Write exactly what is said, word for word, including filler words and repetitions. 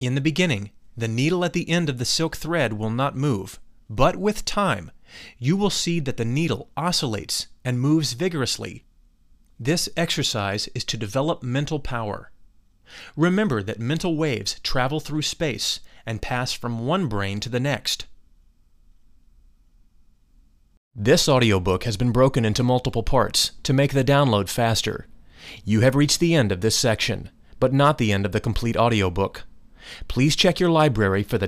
In the beginning, the needle at the end of the silk thread will not move, but with time, you will see that the needle oscillates and moves vigorously. This exercise is to develop mental power. Remember that mental waves travel through space and pass from one brain to the next. This audiobook has been broken into multiple parts to make the download faster. You have reached the end of this section, but not the end of the complete audiobook. Please check your library for the